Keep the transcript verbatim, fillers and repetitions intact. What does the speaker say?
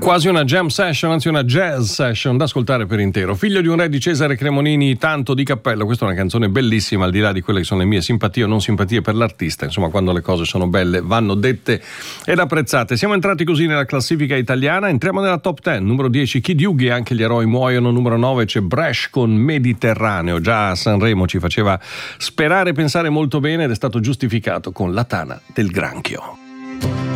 Quasi una jam session, anzi una jazz session da ascoltare per intero. Figlio di un re di Cesare Cremonini, tanto di cappello. Questa è una canzone bellissima, al di là di quelle che sono le mie simpatie o non simpatie per l'artista. Insomma, quando le cose sono belle vanno dette ed apprezzate. Siamo entrati così nella classifica italiana, entriamo nella top dieci. Numero dieci Kid Yugi, Anche gli eroi muoiono. Numero nove c'è Bresh con Mediterraneo. Già a Sanremo ci faceva sperare e pensare molto bene ed è stato giustificato con La tana del granchio.